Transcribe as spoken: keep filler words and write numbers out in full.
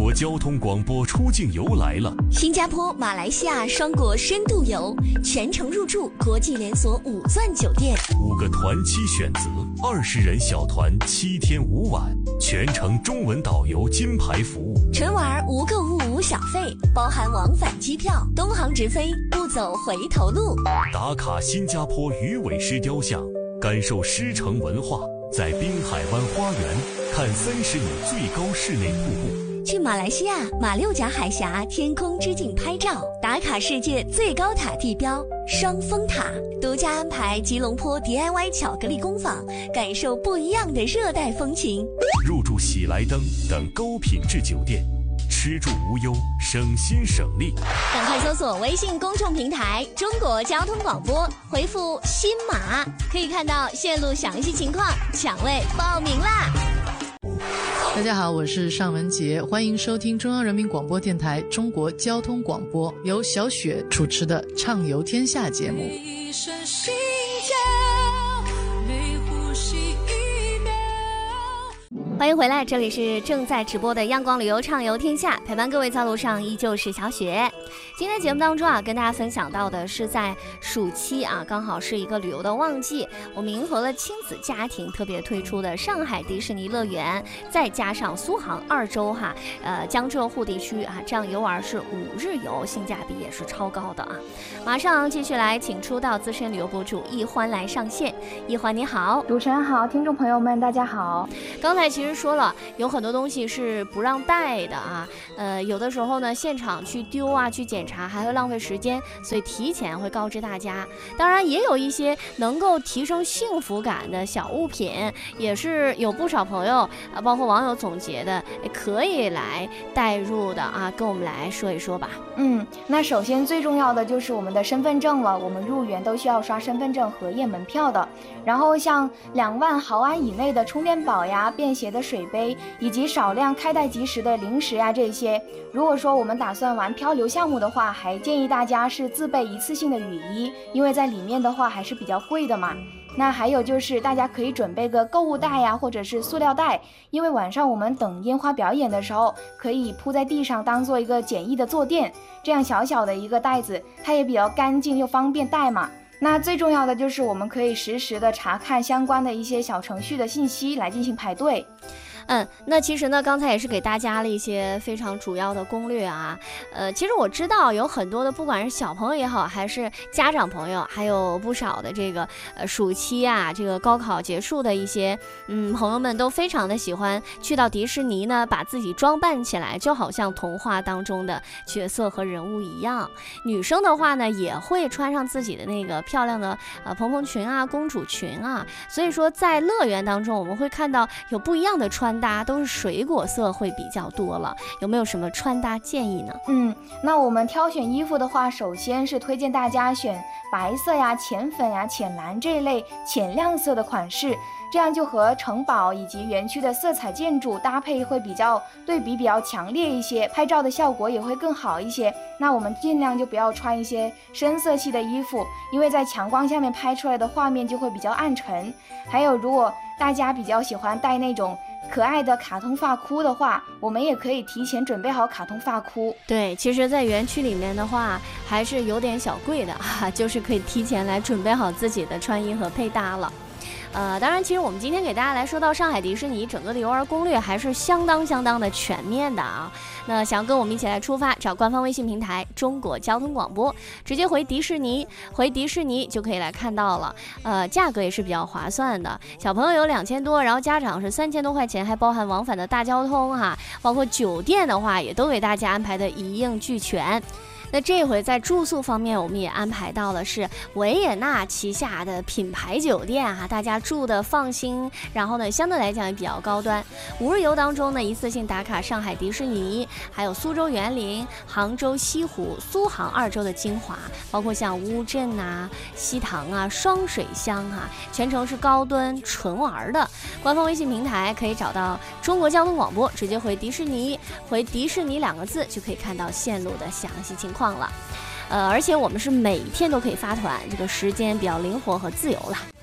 国交通广播出境游来了， 新加坡、马来西亚双国深度游，全程入住国际连锁五钻酒店， 五个团期选择，二十人小团，七天五晚，全程中文导游金牌服务。 纯玩无购物无小费，包含往返机票，东航直飞，不走回头路。 打卡新加坡鱼尾狮雕像，感受狮城文化，在滨海湾花园看三十米最高室内瀑布。 去马来西亚马六甲海峡天空之镜拍照，打卡世界最高塔地标双峰塔，独家安排吉隆坡 D I Y 巧克力工坊，感受不一样的热带风情。 入住喜来登等高品质酒店，吃住无忧，省心省力。 赶快搜索微信公众平台中国交通广播，回复新马，可以看到线路详细情况，抢位报名啦。 大家好，我是尚文杰，欢迎收听中央人民广播电台中国交通广播，由小雪主持的《畅游天下》节目。一声心跳，每呼吸一秒。 欢迎回来，这里是正在直播的央广旅游畅游天下，陪伴各位在路上依旧是小雪。今天节目当中啊，跟大家分享到的是在暑期啊，刚好是一个旅游的旺季，我们迎合了亲子家庭特别推出的上海迪士尼乐园，再加上苏杭二州哈，呃江浙沪地区啊，这样游玩是五日游，性价比也是超高的啊。马上继续来请出道资深旅游博主易欢来上线。易欢你好。 主持人好，听众朋友们大家好。 刚才其实说了，有很多东西是不让带的啊，呃有的时候呢现场去丢啊去检查还会浪费时间，所以提前会告知大家。当然也有一些能够提升幸福感的小物品，也是有不少朋友啊包括网友总结的可以来带入的啊，跟我们来说一说吧。 嗯，那首先最重要的就是我们的身份证了，我们入园都需要刷身份证核验门票的。然后像两万毫安以内的充电宝呀、便携的水杯以及少量开袋即食的零食呀，这些如果说我们打算玩漂流项目的话，还建议大家是自备一次性的雨衣，因为在里面的话还是比较贵的嘛。那还有就是大家可以准备个购物袋呀，或者是塑料袋，因为晚上我们等烟花表演的时候可以铺在地上当做一个简易的坐垫，这样小小的一个袋子它也比较干净又方便带嘛。那最重要的就是我们可以实时的查看相关的一些小程序的信息来进行排队。 嗯，那其实呢，刚才也是给大家了一些非常主要的攻略啊。呃，其实我知道有很多的，不管是小朋友也好，还是家长朋友，还有不少的这个呃暑期啊，这个高考结束的一些嗯朋友们都非常的喜欢去到迪士尼呢，把自己装扮起来，就好像童话当中的角色和人物一样。女生的话呢，也会穿上自己的那个漂亮的呃蓬蓬裙啊、公主裙啊。所以说，在乐园当中，我们会看到有不一样的穿搭，都是水果色会比较多了，有没有什么穿搭建议呢？ 嗯，那我们挑选衣服的话，首先是推荐大家选白色呀、浅粉呀、浅蓝这一类浅亮色的款式，这样就和城堡以及园区的色彩建筑搭配会比较对比比较强烈一些，拍照的效果也会更好一些。那我们尽量就不要穿一些深色系的衣服，因为在强光下面拍出来的画面就会比较暗沉。还有如果大家比较喜欢戴那种可爱的卡通发箍的话，我们也可以提前准备好卡通发箍。 对，其实在园区里面的话还是有点小贵的啊，就是可以提前来准备好自己的穿衣和配搭了。呃，当然其实我们今天给大家来说到上海迪士尼整个的游玩攻略还是相当相当的全面的啊。那想跟我们一起来出发，找官方微信平台中国交通广播，直接回迪士尼，回迪士尼就可以来看到了。呃，价格也是比较划算的，小朋友有两千多，然后家长是三千多块钱，还包含往返的大交通哈，包括酒店的话也都给大家安排的一应俱全。那这回在住宿方面，我们也安排到了是维也纳旗下的品牌酒店啊，大家住的放心，然后呢相对来讲也比较高端。五日游当中呢，一次性打卡上海迪士尼，还有苏州园林、杭州西湖、苏杭二州的精华，包括像乌镇啊、西塘啊、双水乡啊，全程是高端纯玩的。官方微信平台可以找到中国交通广播，直接回迪士尼，回迪士尼两个字就可以看到线路的详细情况况了，呃，而且我们是每天都可以发团，这个时间比较灵活和自由了。